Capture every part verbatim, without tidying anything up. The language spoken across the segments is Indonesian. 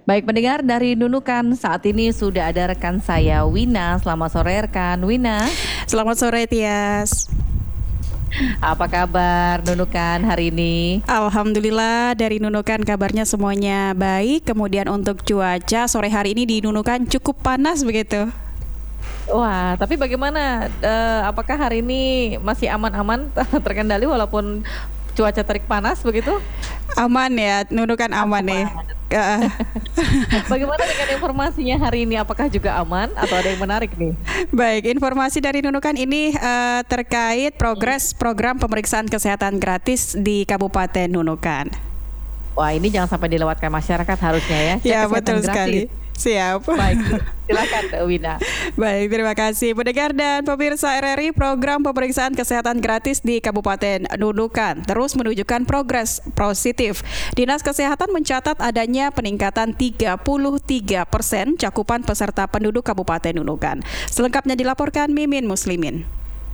Baik pendengar dari Nunukan, saat ini sudah ada rekan saya Wina. Selamat sore rekan Wina. Selamat sore Tias. Apa kabar Nunukan hari ini? Alhamdulillah dari Nunukan kabarnya semuanya baik. Kemudian untuk cuaca sore hari ini di Nunukan cukup panas begitu. Wah, tapi bagaimana? Uh, apakah hari ini masih aman-aman terkendali walaupun cuaca terik panas begitu? Aman ya, Nunukan aman, aman. nih. Bagaimana dengan informasinya hari ini? Apakah juga aman atau ada yang menarik nih? Baik, informasi dari Nunukan ini uh, terkait progres program pemeriksaan kesehatan gratis di Kabupaten Nunukan. Wah, ini jangan sampai dilewatkan masyarakat harusnya ya. Cek ya, betul gratis. Sekali. Siap. Baik, silakan Wina. Baik, terima kasih pendengar dan pemirsa R R I. Program pemeriksaan kesehatan gratis di Kabupaten Nunukan terus menunjukkan progres positif. Dinas Kesehatan mencatat adanya peningkatan tiga puluh tiga persen cakupan peserta penduduk Kabupaten Nunukan. Selengkapnya dilaporkan Mimin Muslimin.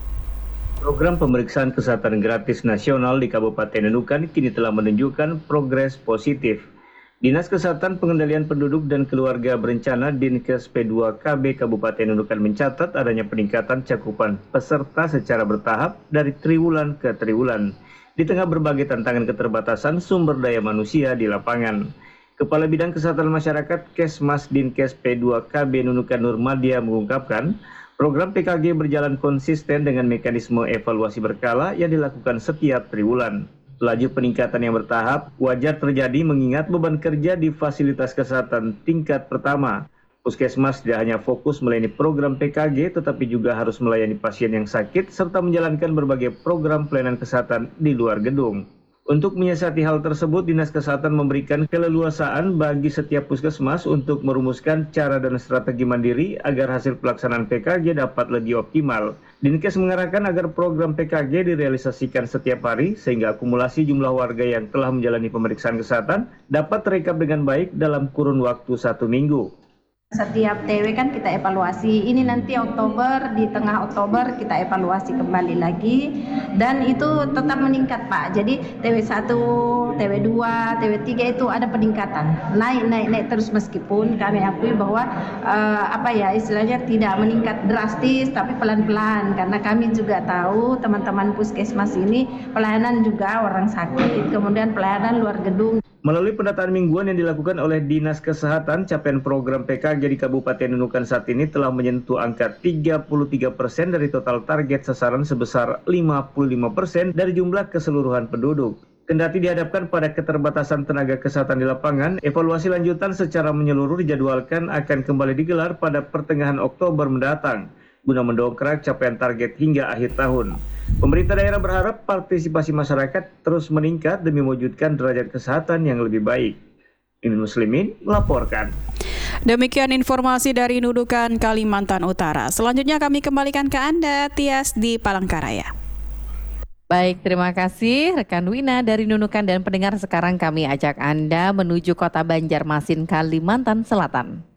Program pemeriksaan kesehatan gratis nasional di Kabupaten Nunukan kini telah menunjukkan progres positif. Dinas Kesehatan Pengendalian Penduduk dan Keluarga Berencana Dinkes P dua K B Kabupaten Nunukan mencatat adanya peningkatan cakupan peserta secara bertahap dari triwulan ke triwulan di tengah berbagai tantangan keterbatasan sumber daya manusia di lapangan. Kepala Bidang Kesehatan Masyarakat Kesmas Dinkes P dua K B Nunukan Nurmadia mengungkapkan, program P K G berjalan konsisten dengan mekanisme evaluasi berkala yang dilakukan setiap triwulan. Laju peningkatan yang bertahap wajar terjadi mengingat beban kerja di fasilitas kesehatan tingkat pertama. Puskesmas tidak hanya fokus melayani program P K G tetapi juga harus melayani pasien yang sakit serta menjalankan berbagai program pelayanan kesehatan di luar gedung. Untuk menyiasati hal tersebut, Dinas Kesehatan memberikan keleluasaan bagi setiap puskesmas untuk merumuskan cara dan strategi mandiri agar hasil pelaksanaan P K G dapat lebih optimal. Dinkes mengarahkan agar program P K G direalisasikan setiap hari sehingga akumulasi jumlah warga yang telah menjalani pemeriksaan kesehatan dapat terekap dengan baik dalam kurun waktu satu minggu. Setiap T W kan kita evaluasi, ini nanti Oktober, di tengah Oktober kita evaluasi kembali lagi dan itu tetap meningkat Pak. Jadi T W satu, T W dua, T W tiga itu ada peningkatan, naik naik naik terus meskipun kami akui bahwa uh, apa ya istilahnya tidak meningkat drastis tapi pelan-pelan karena kami juga tahu teman-teman puskesmas ini pelayanan juga orang sakit, kemudian pelayanan luar gedung. Melalui pendataan mingguan yang dilakukan oleh Dinas Kesehatan, capaian program P K G di Kabupaten Nunukan saat ini telah menyentuh angka tiga puluh tiga persen dari total target sasaran sebesar lima puluh lima persen dari jumlah keseluruhan penduduk. Kendati dihadapkan pada keterbatasan tenaga kesehatan di lapangan, evaluasi lanjutan secara menyeluruh dijadwalkan akan kembali digelar pada pertengahan Oktober mendatang, guna mendongkrak capaian target hingga akhir tahun. Pemerintah daerah berharap partisipasi masyarakat terus meningkat demi mewujudkan derajat kesehatan yang lebih baik. Mimin Muslimin melaporkan. Demikian informasi dari Nunukan, Kalimantan Utara. Selanjutnya kami kembalikan ke Anda, Tias di Palangkaraya. Baik, terima kasih rekan Wina dari Nunukan dan pendengar. Sekarang kami ajak Anda menuju kota Banjarmasin, Kalimantan Selatan.